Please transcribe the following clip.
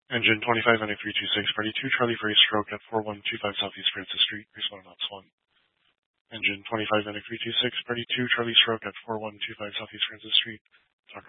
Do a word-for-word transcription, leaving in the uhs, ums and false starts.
Engine twenty-five N A three two six, ready two Charlie for a stroke at four one two five Southeast Francis Street, respond knots one. Engine twenty-five N A three two six, ready two Charlie stroke at four one two five Southeast Francis Street,